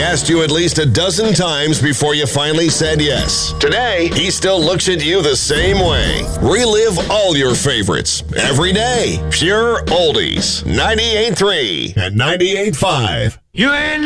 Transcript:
asked you at least a dozen times before you finally said yes. Today, he still looks at you the same way. Relive all your favorites every day. Pure Oldies. 98.3 and 98.5. You ain't